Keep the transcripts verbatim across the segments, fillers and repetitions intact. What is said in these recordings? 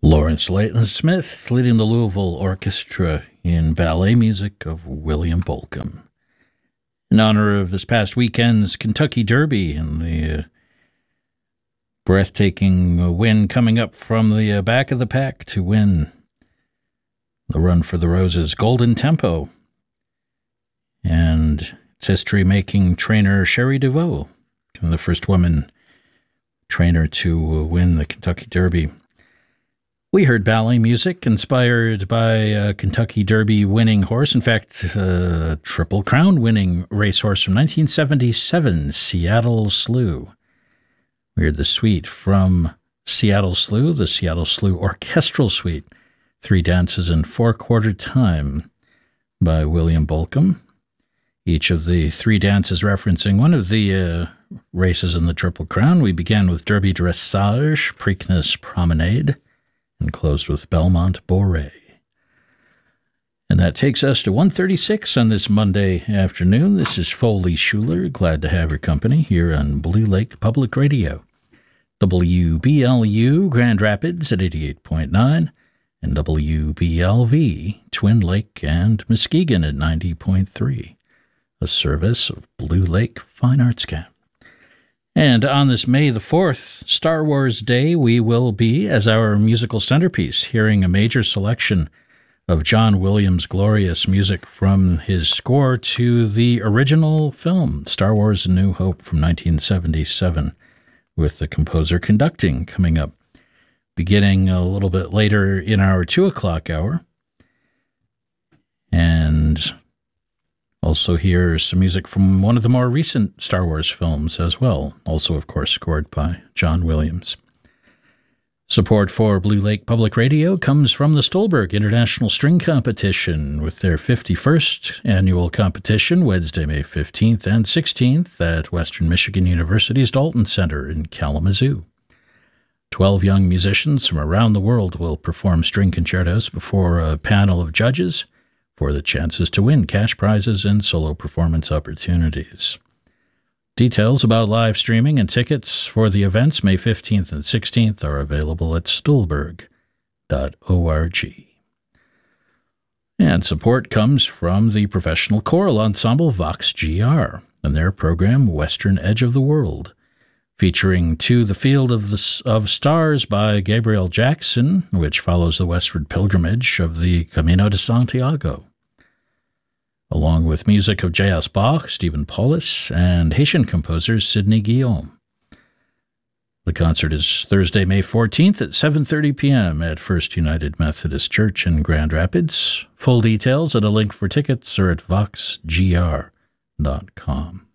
Lawrence Leighton Smith leading the Louisville Orchestra in ballet music of William Bolcom. In honor of this past weekend's Kentucky Derby and the uh, breathtaking win coming up from the uh, back of the pack to win the Run for the Roses Golden Tempo. And its history-making trainer Sherry DeVoe, the first woman trainer to uh, win the Kentucky Derby. We heard ballet music inspired by a Kentucky Derby winning horse. In fact, a Triple Crown winning racehorse from nineteen seventy-seven, Seattle Slew. We heard the suite from Seattle Slew, the Seattle Slew Orchestral Suite, Three Dances in Four-Quarter Time by William Bolcom. Each of the three dances referencing one of the uh, races in the Triple Crown. We began with Derby Dressage, Preakness Promenade, and closed with Belmont Bourrée. And that takes us to one thirty-six on this Monday afternoon. This is Foley Schuler. Glad to have your company here on Blue Lake Public Radio. W B L U Grand Rapids at eighty-eight point nine and W B L V Twin Lake and Muskegon at ninety point three. A service of Blue Lake Fine Arts Camp. And on this May the fourth, Star Wars Day, we will be, as our musical centerpiece, hearing a major selection of John Williams' glorious music from his score to the original film, Star Wars A New Hope from nineteen seventy-seven, with the composer conducting coming up, beginning a little bit later in our two o'clock hour. And also hear some music from one of the more recent Star Wars films as well, also, of course, scored by John Williams. Support for Blue Lake Public Radio comes from the Stolberg International String Competition with their fifty-first annual competition, Wednesday, May fifteenth and sixteenth at Western Michigan University's Dalton Center in Kalamazoo. Twelve young musicians from around the world will perform string concertos before a panel of judges for the chances to win cash prizes and solo performance opportunities. Details about live streaming and tickets for the events May fifteenth and sixteenth are available at stolberg dot org. And support comes from the professional choral ensemble Vox G R and their program Western Edge of the World, featuring To the Field of, the, of Stars by Gabriel Jackson, which follows the westward pilgrimage of the Camino de Santiago, along with music of J S Bach, Stephen Paulus, and Haitian composer Sidney Guillaume. The concert is Thursday, May fourteenth at seven thirty p.m. at First United Methodist Church in Grand Rapids. Full details and a link for tickets are at vox g r dot com.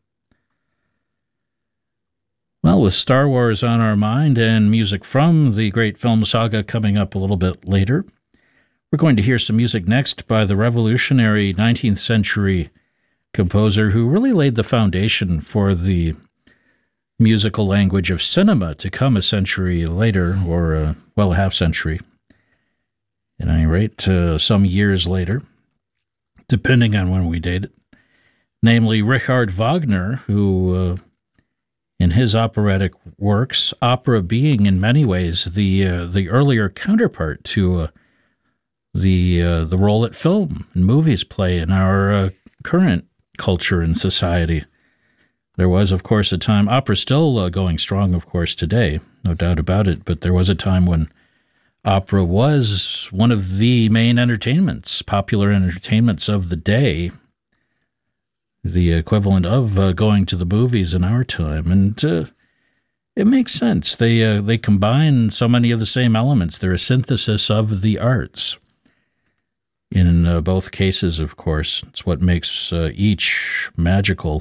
Well, with Star Wars on our mind and music from the great film saga coming up a little bit later, we're going to hear some music next by the revolutionary nineteenth century composer who really laid the foundation for the musical language of cinema to come a century later, or, uh, well, a half century, at any rate, uh, some years later, depending on when we date it, namely Richard Wagner, who uh, in his operatic works, opera being in many ways the uh, the earlier counterpart to uh, the uh, the role that film and movies play in our uh, current culture and society. There was, of course, a time, opera still uh, going strong, of course, today, no doubt about it, but there was a time when opera was one of the main entertainments, popular entertainments of the day, the equivalent of uh, going to the movies in our time. And uh, it makes sense. They uh, they combine so many of the same elements. They're a synthesis of the arts. In uh, both cases, of course, it's what makes uh, each magical.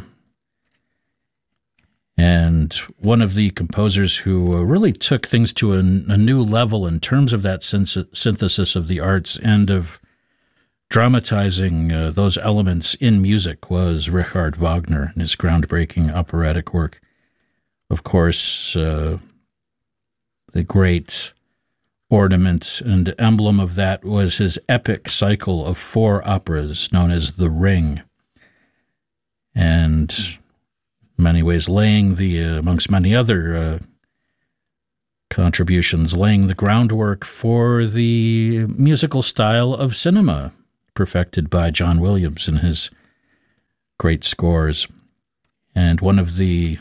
And one of the composers who uh, really took things to a, a new level in terms of that synth- synthesis of the arts and of dramatizing uh, those elements in music was Richard Wagner and his groundbreaking operatic work. Of course, uh, the great ornament and emblem of that was his epic cycle of four operas known as The Ring, and in many ways laying the, uh, amongst many other uh, contributions laying the groundwork for the musical style of cinema perfected by John Williams in his great scores. And one of the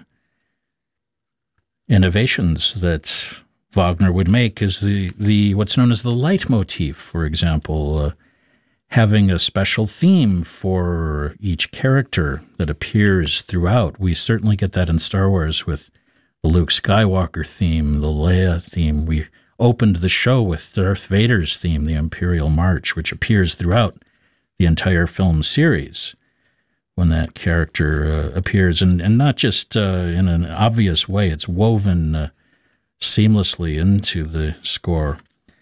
innovations that Wagner would make is the, the what's known as the leitmotif, for example, uh, having a special theme for each character that appears throughout. We certainly get that in Star Wars with the Luke Skywalker theme, the Leia theme. We opened the show with Darth Vader's theme, the Imperial March, which appears throughout the entire film series when that character uh, appears, and, and not just uh, in an obvious way. It's woven uh, seamlessly into the score.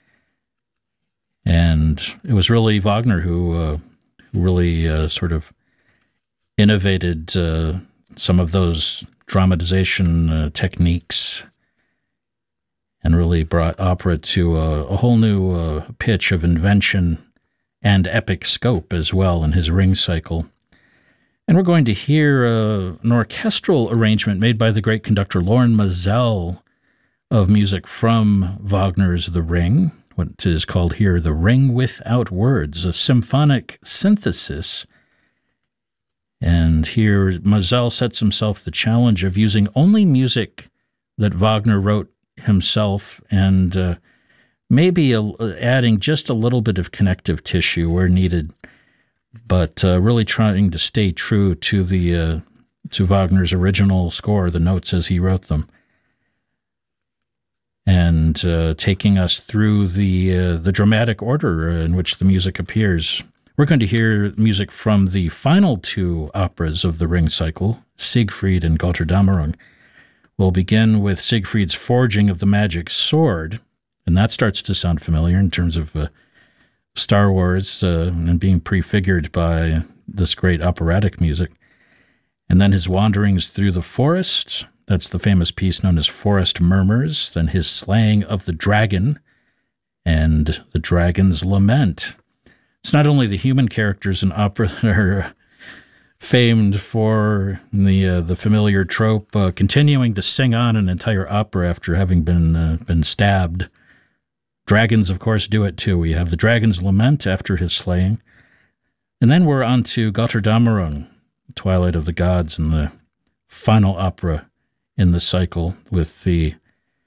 And it was really Wagner who, uh, who really uh, sort of innovated uh, some of those dramatization uh, techniques and really brought opera to a, a whole new uh, pitch of invention and epic scope as well in his Ring cycle. And we're going to hear uh, an orchestral arrangement made by the great conductor Lorin Maazel of music from Wagner's The Ring, what is called here The Ring Without Words, a symphonic synthesis. And here Maazel sets himself the challenge of using only music that Wagner wrote himself and uh, maybe a, adding just a little bit of connective tissue where needed, but uh, really trying to stay true to the uh, to Wagner's original score, the notes as he wrote them, and uh, taking us through the uh, the dramatic order in which the music appears. We're going to hear music from the final two operas of the Ring cycle, Siegfried and Götterdämmerung. We'll begin with Siegfried's Forging of the Magic Sword, and that starts to sound familiar in terms of uh, Star Wars uh, and being prefigured by this great operatic music. And then his Wanderings Through the Forest, that's the famous piece known as Forest Murmurs. Then his Slaying of the Dragon and the Dragon's Lament. It's not only the human characters in opera that are famed for the uh, the familiar trope, uh, continuing to sing on an entire opera after having been uh, been stabbed. Dragons, of course, do it too. We have the Dragon's Lament after his slaying. And then we're on to Götterdämmerung, Twilight of the Gods, and the final opera in the cycle with the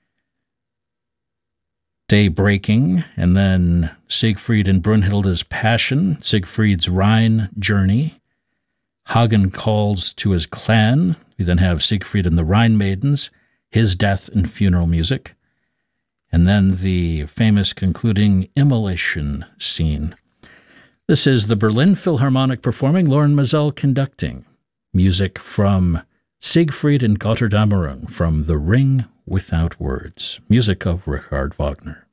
day breaking, and then Siegfried and Brunhilde's Passion, Siegfried's Rhine Journey, Hagen calls to his clan. We then have Siegfried and the Rhine Maidens, his death and funeral music, and then the famous concluding immolation scene. This is the Berlin Philharmonic performing, Lorin Maazel conducting. Music from Siegfried and Götterdämmerung from The Ring Without Words. Music of Richard Wagner.